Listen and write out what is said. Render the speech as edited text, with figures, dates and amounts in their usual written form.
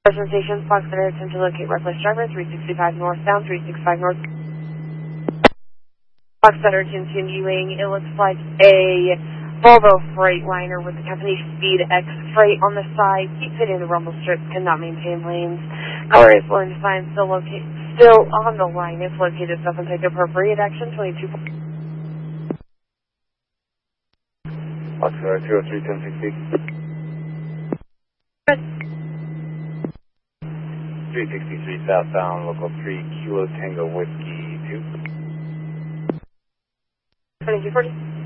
Station, Fox Center, attempt to locate Reckless Driver, 365 northbound, 365 north. Fox Center continuing, it looks like a Volvo Freightliner with the company Speed X Freight on the side, keeps hitting the rumble strips, cannot maintain lanes. Car is willing to sign, still on the line, if located, stop and take appropriate action, 22. Fox Center, 203, 1060. 363 southbound, local 3, Kilo Tango Whiskey 2. 2240.